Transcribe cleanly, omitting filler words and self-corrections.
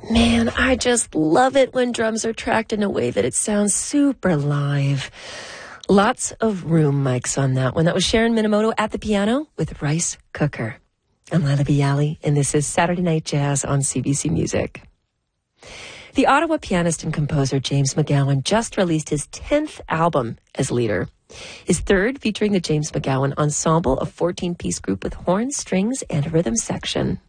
Man, I just love it when drums are tracked in a way that it sounds super live. Lots of room mics on that one. That was Sharon Minamoto at the piano with Rice Cooker. I'm Lila Bialy, and this is Saturday Night Jazz on CBC Music. The Ottawa pianist and composer James McGowan just released his 10th album as leader. His third featuring the James McGowan Ensemble, a 14-piece group with horns, strings, and rhythm section.